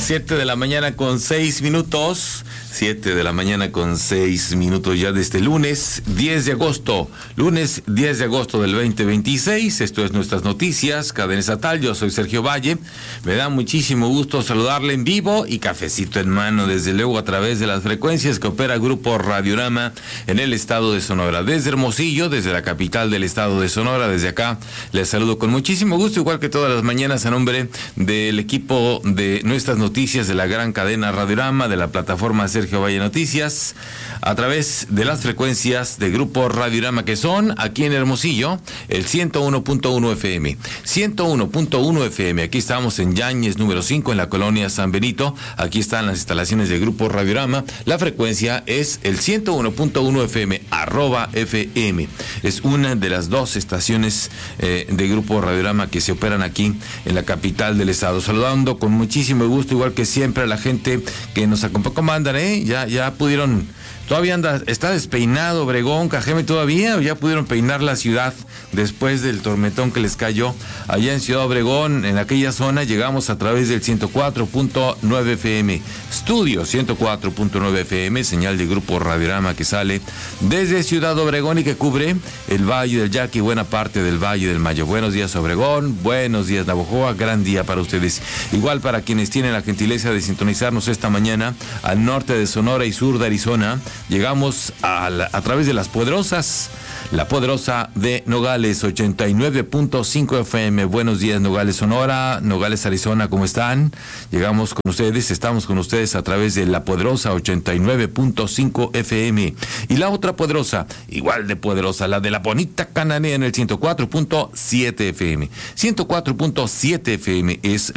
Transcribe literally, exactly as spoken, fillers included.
Siete de la mañana con seis minutos. Siete de la mañana con seis minutos ya de este lunes diez de agosto. Lunes diez de agosto del veinte veintiséis. Esto es Nuestras Noticias, Cadena Estatal. Yo soy Sergio Valle. Me da muchísimo gusto saludarle en vivo y cafecito en mano, desde luego a través de las frecuencias que opera Grupo Radiorama en el estado de Sonora. Desde Hermosillo, desde la capital del estado de Sonora, desde acá les saludo con muchísimo gusto, igual que todas las mañanas, a nombre del equipo de Nuestras Noticias de la gran cadena Radiorama, de la plataforma Sergio Valle Noticias, a través de las frecuencias de Grupo Radiorama, que son aquí en Hermosillo el ciento uno punto uno F M, ciento uno punto uno F M. Aquí estamos en Yáñez número cinco, en la colonia San Benito. Aquí están las instalaciones de Grupo Radiorama. La frecuencia es el ciento uno punto uno F M, arroba F M. Es una de las dos estaciones eh, de Grupo Radiorama que se operan aquí en la capital del estado. Saludando con muchísimo gusto, igual que siempre, a la gente que nos acompaña. ¿Cómo andan, eh? Ya, ya pudieron, todavía anda, está despeinado Obregón, Cajeme todavía, o ya pudieron peinar la ciudad después del tormentón que les cayó allá en Ciudad Obregón, en aquella zona. Llegamos a través del ciento cuatro punto nueve F M, estudio ciento cuatro punto nueve F M, señal de Grupo Radiorama que sale desde Ciudad Obregón y que cubre el Valle del Yaqui, buena parte del Valle del Mayo. Buenos días Obregón, buenos días Navojoa, gran día para ustedes. Igual para quienes tienen la gentileza de sintonizarnos esta mañana al norte de Sonora y sur de Arizona. Llegamos a, la, a través de las poderosas, la poderosa de Nogales, ochenta y nueve punto cinco F M. Buenos días Nogales, Sonora, Nogales, Arizona, ¿cómo están? Llegamos con ustedes, estamos con ustedes a través de la poderosa ochenta y nueve punto cinco F M. Y la otra poderosa, igual de poderosa, la de la bonita Cananea, en el ciento cuatro punto siete F M. ciento cuatro punto siete F M es